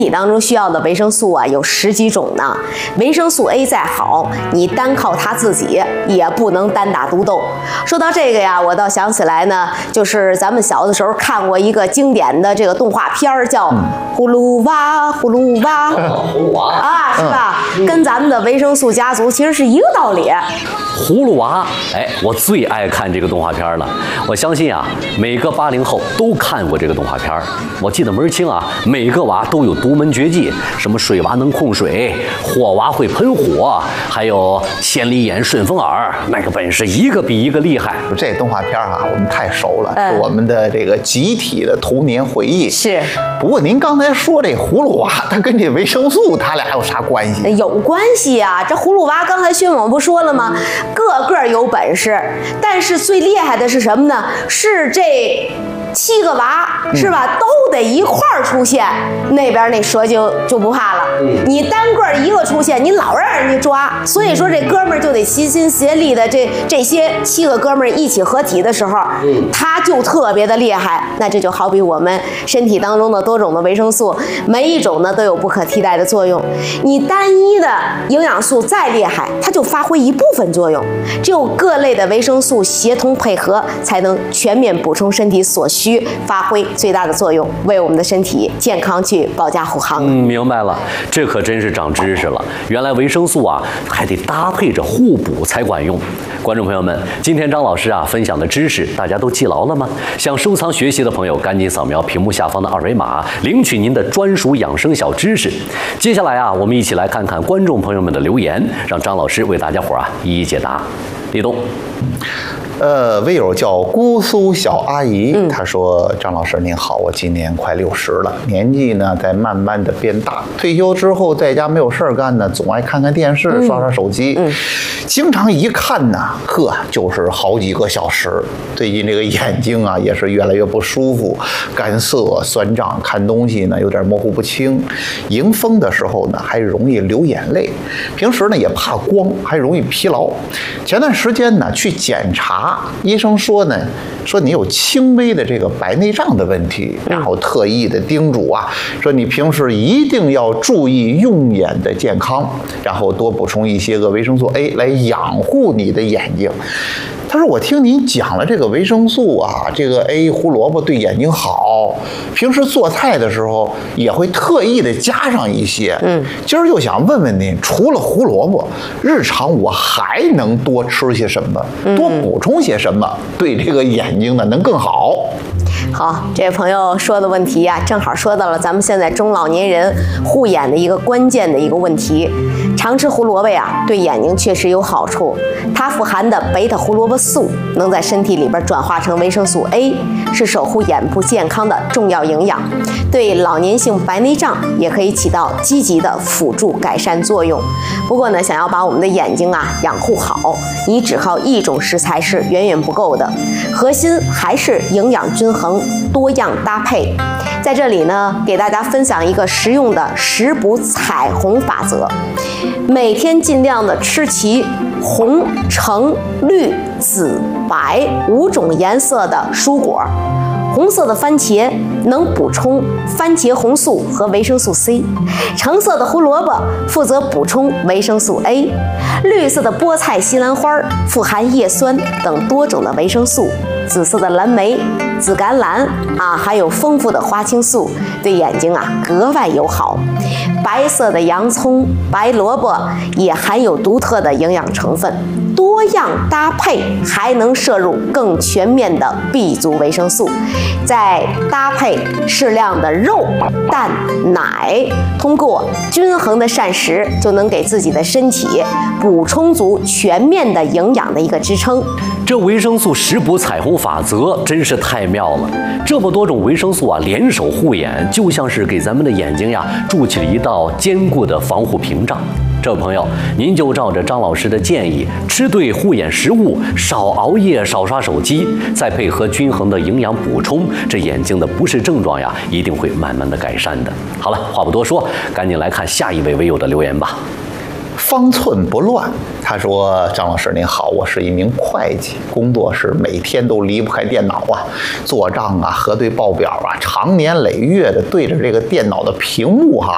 体当中需要的维生素啊有10几种呢。维生素 A 再好，你单靠它自己也不能单打独斗。说到这个呀，我倒想起来呢，就是咱们小的时候看过一个经典的这个动画片儿，叫《葫芦娃葫芦娃》 葫芦娃啊，是吧？跟咱们的维生素家族其实是一个道理。 葫芦娃，哎，我最爱看这个动画片了。我相信啊，每个80后都看过这个动画片。我记得门儿清啊，每个娃都有独门绝技，什么水娃能控水，火娃会喷火，还有千里眼、顺风耳，那个本事一个比一个厉害。 这动画片啊，我们太熟了，是我们的这个集体的童年回忆。 是。 不过您刚才说这葫芦娃，它跟这维生素，它俩有啥关系？ 有关系啊！这葫芦娃刚才迅猛不说了吗？个个有本事，但是最厉害的是什么呢？是这7个娃是吧？都得一块儿出现，那边那蛇就不怕了。你单个一个出现，你老让人家抓。所以说这哥们儿就得齐心协力的，这些7个哥们儿一起合体的时候，他就特别的厉害。那这就好比我们身体当中的多种的维生素，每一种呢都有不可替代的作用。你单一的营养素再厉害，它就发挥一部分作用。只有各类的维生素协同配合，才能全面补充身体所需，发挥最大的作用，为我们的身体健康去保驾护航。 明白了，这可真是长知识了。原来维生素啊，还得搭配着互补才管用。观众朋友们，今天张老师啊分享的知识，大家都记牢了吗？想收藏学习的朋友，赶紧扫描屏幕下方的2维码，领取您的专属养生小知识。接下来啊，我们一起来看看观众朋友们的留言，让张老师为大家伙啊一一解答。立冬。 微友叫姑苏小阿姨，她说：“张老师您好，我今年快60了，年纪呢在慢慢的变大。退休之后在家没有事儿干呢，总爱看看电视，刷刷手机，经常一看呢，就是好几个小时。最近这个眼睛啊也是越来越不舒服，干涩、酸胀，看东西呢有点模糊不清。迎风的时候呢还容易流眼泪，平时呢也怕光，还容易疲劳。前段时间呢去检查。”医生说呢，说你有轻微的这个白内障的问题，然后特意的叮嘱啊，说你平时一定要注意用眼的健康，然后多补充一些个维生素 A 来养护你的眼睛。他说：“我听您讲了这个维生素啊，这个 A 胡萝卜对眼睛好，平时做菜的时候也会特意的加上一些。今儿就想问问您，除了胡萝卜，日常我还能多吃些什么，多补充些什么，对这个眼睛呢能更好？” 好，这位朋友说的问题啊，正好说到了咱们现在中老年人护眼的一个关键的一个问题。常吃胡萝卜呀，对眼睛确实有好处。它富含的贝塔胡萝卜素能在身体里边转化成维生素 A， 是守护眼部健康的重要营养。对老年性白内障也可以起到积极的辅助改善作用。不过呢，想要把我们的眼睛啊养护好，你只靠一种食材是远远不够的，核心还是营养均衡、多样搭配。在这里呢，给大家分享一个实用的食补彩虹法则：每天尽量的吃齐红、橙、绿、紫、白5种颜色的蔬果。红色的番茄能补充番茄红素和维生素 C， 橙色的胡萝卜负责补充维生素 A， 绿色的菠菜、西兰花富含叶酸等多种的维生素，紫色的蓝莓、紫甘蓝啊，还有丰富的花青素，对眼睛啊格外友好。白色的洋葱、白萝卜也含有独特的营养成分，多样搭配还能摄入更全面的 B 族维生素。再搭配适量的肉、蛋、奶，通过均衡的膳食，就能给自己的身体补充足全面的营养的一个支撑。 这维生素食补彩虹法则真是太妙了！这么多种维生素啊，联手护眼，就像是给咱们的眼睛呀筑起了一道坚固的防护屏障。这位朋友，您就照着张老师的建议，吃对护眼食物，少熬夜，少刷手机，再配合均衡的营养补充，这眼睛的不适症状呀，一定会慢慢的改善的。好了，话不多说，赶紧来看下一位微友的留言吧。 方寸不乱，他说：“张老师您好，我是一名会计，工作是每天都离不开电脑啊，做账啊，核对报表啊，长年累月的对着这个电脑的屏幕